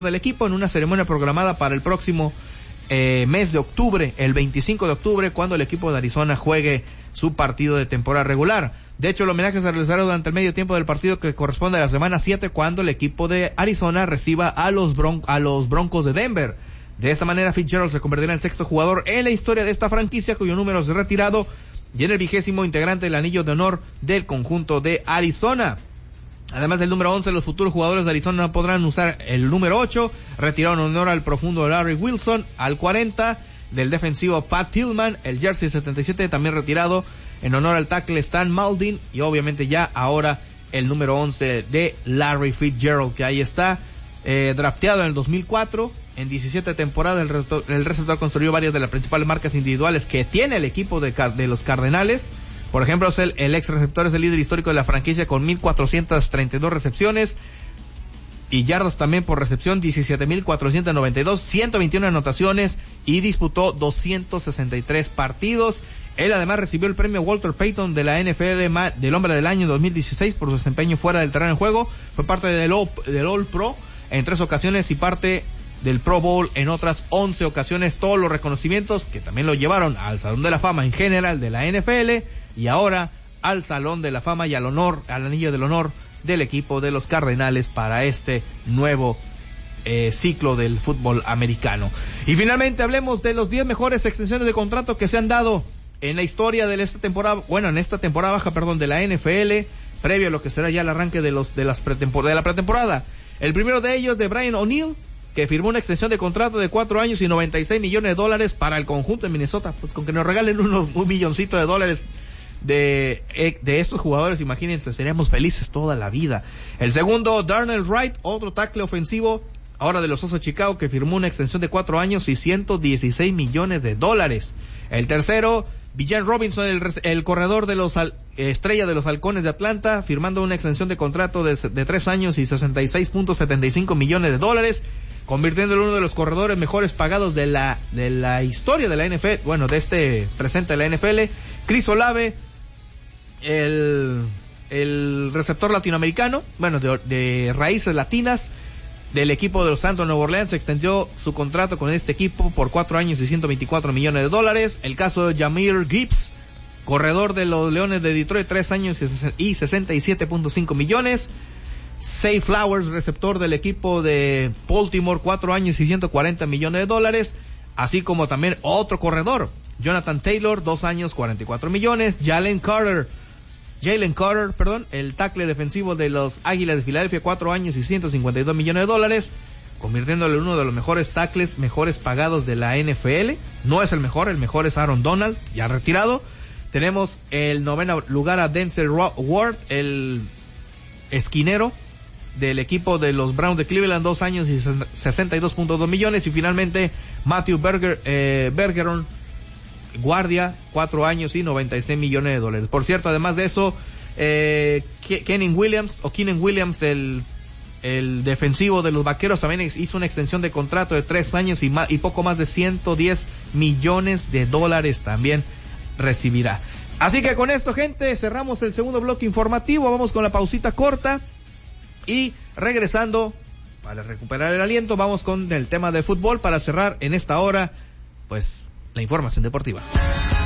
del equipo en una ceremonia programada para el próximo mes de octubre, el 25 de octubre, cuando el equipo de Arizona juegue su partido de temporada regular. De hecho, el homenaje se realizará durante el medio tiempo del partido que corresponde a la semana 7, cuando el equipo de Arizona reciba a los Broncos de Denver. De esta manera, Fitzgerald se convertirá en el sexto jugador en la historia de esta franquicia cuyo número se ha retirado y en el 20º integrante del anillo de honor del conjunto de Arizona. Además del número 11, los futuros jugadores de Arizona no podrán usar el número 8, retirado en honor al profundo Larry Wilson, al 40 del defensivo Pat Tillman, el jersey 77 también retirado en honor al tackle Stan Maldin, y obviamente ya ahora el número 11 de Larry Fitzgerald, que ahí está, drafteado en el 2004, en 17 temporadas el receptor construyó varias de las principales marcas individuales que tiene el equipo de los Cardenales. Por ejemplo, el ex receptor es el líder histórico de la franquicia con 1,432 recepciones y yardas también por recepción, 17,492, 121 anotaciones y disputó 263 partidos. Él además recibió el premio Walter Payton de la NFL del Hombre del Año 2016 por su desempeño fuera del terreno de juego. Fue parte del All Pro en 3 ocasiones y parte del Pro Bowl en otras 11 ocasiones. Todos los reconocimientos que también lo llevaron al Salón de la Fama en general de la NFL y ahora al Salón de la Fama y al anillo del honor del equipo de los Cardenales para este nuevo ciclo del fútbol americano. Y finalmente hablemos de los 10 mejores extensiones de contrato que se han dado en la historia de esta temporada, en esta temporada baja, de la NFL, previo a lo que será ya el arranque de la pretemporada. El primero de ellos, de Brian O'Neill, que firmó una extensión de contrato de 4 años y $96 millones para el conjunto de Minnesota. Pues con que nos regalen un milloncito de dólares de estos jugadores, imagínense, seríamos felices toda la vida. El segundo, Darnell Wright, otro tackle ofensivo, ahora de los Osos de Chicago, que firmó una extensión de 4 años y $116 millones. El tercero, Bijan Robinson, el corredor de los estrella de los Halcones de Atlanta, firmando una extensión de contrato de 3 años y $66.75 millones, convirtiéndolo en uno de los corredores mejores pagados de la historia de la NFL, de este presente de la NFL. Chris Olave, el receptor latinoamericano, de raíces latinas, del equipo de los Santos de Nueva Orleans, extendió su contrato con este equipo por 4 años y $124 millones. El caso de Jahmyr Gibbs, corredor de los Leones de Detroit, 3 años y $67.5 millones. Zay Flowers, receptor del equipo de Baltimore, 4 años y $140 millones. Así como también otro corredor, Jonathan Taylor, 2 años, $44 millones. Jalen Carter, el tackle defensivo de los Águilas de Filadelfia, 4 años y $152 millones, convirtiéndolo en uno de los mejores tackles mejores pagados de la NFL. No es el mejor es Aaron Donald, ya retirado. Tenemos el 9º lugar a Denzel Ward, el esquinero del equipo de los Browns de Cleveland, 2 años y $62.2 millones. Y finalmente Matthew Bergeron, guardia, 4 años y $96 millones. Por cierto, además de eso, Keenan Williams, el defensivo de los Vaqueros, también hizo una extensión de contrato de 3 años y poco más de $110 millones también recibirá. Así que con esto, gente, cerramos el segundo bloque informativo. Vamos con la pausita corta y regresando para recuperar el aliento, vamos con el tema de fútbol para cerrar en esta hora, la información deportiva.